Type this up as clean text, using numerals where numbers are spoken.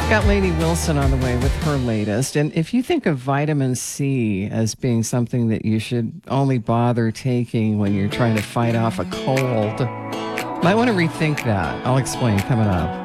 Got Lainey Wilson on the way with her latest. And if you think of vitamin C as being something that you should only bother taking when you're trying to fight off a cold, might want to rethink that. I'll explain coming up.